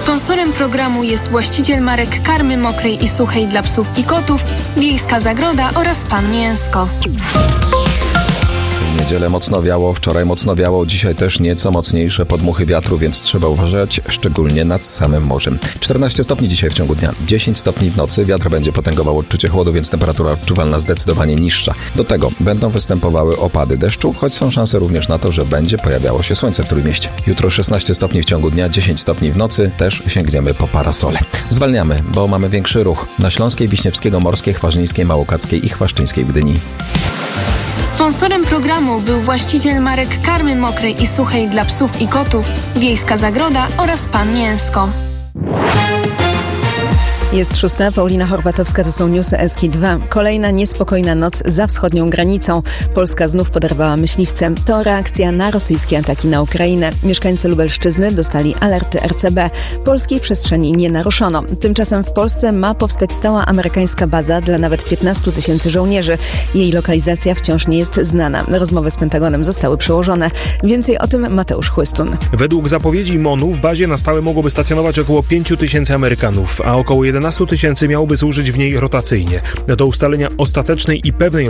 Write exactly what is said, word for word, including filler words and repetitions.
Sponsorem programu jest właściciel marek karmy mokrej i suchej dla psów i kotów, Wiejska Zagroda oraz Pan Mięsko. W niedzielę mocno wiało, wczoraj mocno wiało, dzisiaj też nieco mocniejsze podmuchy wiatru, więc trzeba uważać, szczególnie nad samym morzem. czternaście stopni dzisiaj w ciągu dnia, dziesięć stopni w nocy, wiatr będzie potęgował odczucie chłodu, więc temperatura odczuwalna zdecydowanie niższa. Do tego będą występowały opady deszczu, choć są szanse również na to, że będzie pojawiało się słońce w Trójmieście. Jutro szesnaście stopni w ciągu dnia, dziesięć stopni w nocy, też sięgniemy po parasole. Zwalniamy, bo mamy większy ruch na Śląskiej, Wiśniewskiego-Morskiej, Chwarzlińskiej, Małokackiej i Chwaszczyńskiej w Gdyni. Sponsorem programu był właściciel marek karmy mokrej i suchej dla psów i kotów, Wiejska Zagroda oraz Pan Mięsko. Jest szósta, Paulina Horbatowska, to są newsy S K dwa. Kolejna niespokojna noc za wschodnią granicą. Polska znów poderwała myśliwce. To reakcja na rosyjskie ataki na Ukrainę. Mieszkańcy Lubelszczyzny dostali alerty R C B. Polskiej przestrzeni nie naruszono. Tymczasem w Polsce ma powstać stała amerykańska baza dla nawet piętnastu tysięcy żołnierzy. Jej lokalizacja wciąż nie jest znana. Rozmowy z Pentagonem zostały przełożone. Więcej o tym Mateusz Chłystun. Według zapowiedzi M O N-u w bazie na stałe mogłoby stacjonować około pięciu tysięcy Amerykanów, a około jedenastu tysięcy miałoby służyć w niej rotacyjnie. Do ustalenia ostatecznej i pewnej